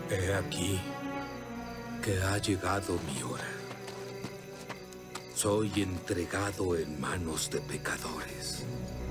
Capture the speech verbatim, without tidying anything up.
He aquí que ha llegado mi hora. Soy entregado en manos de pecadores.